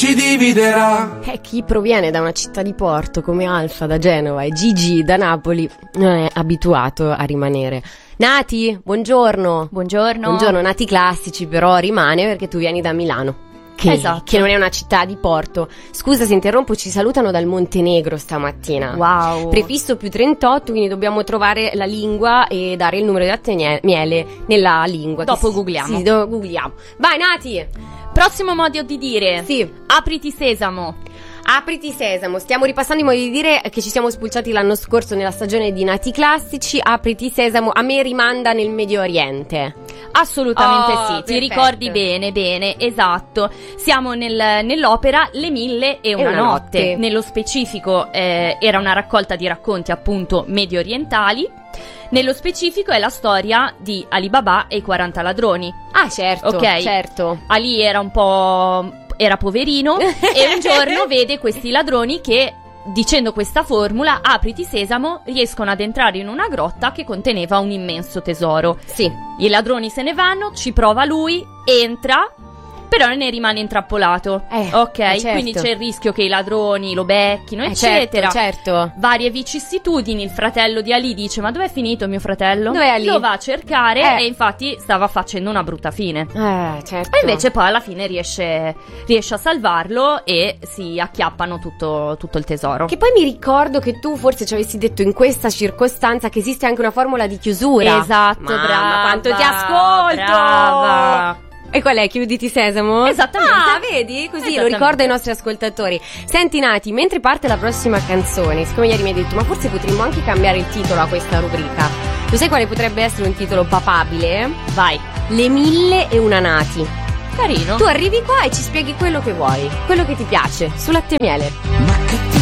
ci dividerà. Chi proviene da una città di porto come Alfa da Genova e Gigi da Napoli non è abituato a rimanere. Nati, buongiorno. Buongiorno, Nati Classici però rimane perché tu vieni da Milano. Che non è una città di porto. Scusa se interrompo, ci salutano dal Montenegro stamattina. Wow. Prefisso +38, quindi dobbiamo trovare la lingua e dare il numero di latte miele nella lingua. Dopo googliamo. Sì, googliamo. Vai Nati. Prossimo modo di dire. Sì. Apriti sesamo. Apriti sesamo, stiamo ripassando i modi di dire che ci siamo spulciati l'anno scorso nella stagione di Nati Classici. Apriti sesamo a me rimanda nel Medio Oriente. Assolutamente sì, perfetto. ti ricordi bene, esatto. Siamo nell'opera Le 1001 notte. Nello specifico era una raccolta di racconti appunto medio orientali. Nello specifico è la storia di Ali Baba e i 40 ladroni. Ah certo, ok, certo. Ali era poverino e un giorno vede questi ladroni che, dicendo questa formula, apriti sesamo, riescono ad entrare in una grotta che conteneva un immenso tesoro. Sì. I ladroni se ne vanno, ci prova lui, entra, però ne rimane intrappolato. Ok, certo. Quindi c'è il rischio che i ladroni lo becchino, eccetera. Certo. Varie vicissitudini. Il fratello di Ali dice: ma dov'è finito mio fratello? Dov'è Ali? Lo va a cercare e infatti stava facendo una brutta fine. Certo. E invece poi alla fine riesce a salvarlo e si acchiappano tutto il tesoro. Che poi mi ricordo che tu forse ci avessi detto in questa circostanza che esiste anche una formula di chiusura. Esatto, brava. Quanto ti ascolto! Brava. E qual è? Chiuditi sesamo? Esattamente. Ah, vedi? Così lo ricordo ai nostri ascoltatori. Senti Nati, mentre parte la prossima canzone, siccome ieri mi hai detto ma forse potremmo anche cambiare il titolo a questa rubrica, lo sai quale potrebbe essere un titolo papabile? Vai. Le 1001 Nati. Carino. Tu arrivi qua e ci spieghi quello che vuoi, quello che ti piace, su latte e miele. Ma che ti